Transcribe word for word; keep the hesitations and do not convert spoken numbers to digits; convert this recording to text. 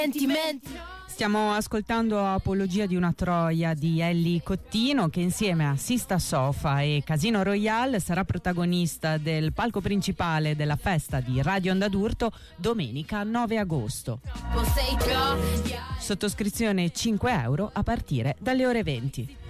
Sentimenti. Stiamo ascoltando Apologia di una Troia di Elly Cottino, che insieme a Sista Sofa e Casino Royale sarà protagonista del palco principale della festa di Radio Onda d'Urto domenica nove agosto. Sottoscrizione cinque euro a partire dalle ore venti.